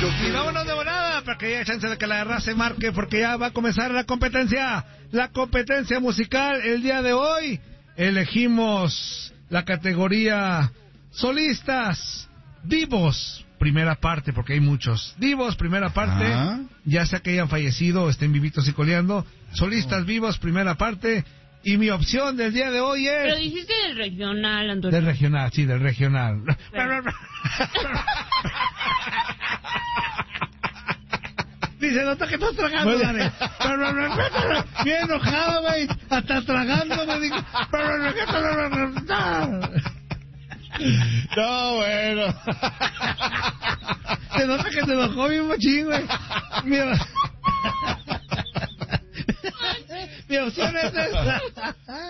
Y vámonos de volada para que haya chance de que la raza se marque, porque ya va a comenzar la competencia musical. El día de hoy elegimos la categoría solistas vivos, primera parte, porque hay muchos. Vivos, primera parte, ya sea que hayan fallecido o estén vivitos y coleando. Solistas vivos, primera parte. Y mi opción del día de hoy es... Pero dijiste del regional, Antonio. Del regional, sí, del regional. Dice, nota que estás tragando, Dani. Bien enojado, güey. Hasta tragando, me dijo. No, bueno. Se nota que se enojó bien machín, güey. Mi opción es esta.